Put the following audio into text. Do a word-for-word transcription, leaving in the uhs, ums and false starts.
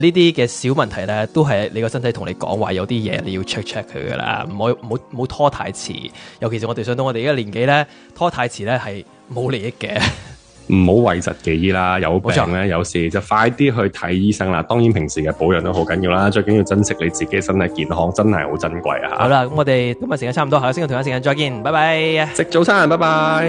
呢啲嘅小問題咧，都係你個身體同你講話有啲嘢你要 check check 佢噶啦，唔好唔好唔好拖太遲。尤其是我哋上到我哋呢個年紀咧，拖太遲咧係冇利益嘅。 唔好諱疾忌醫啦，有病咧有事就快啲去睇醫生啦。當然平時嘅保養都好緊要啦，最緊要珍惜你自己身體健康，真係好珍貴啊！ 好啦，咁我哋今日時間差唔多，下個星期同一時間再見，拜拜。 食早餐，拜拜。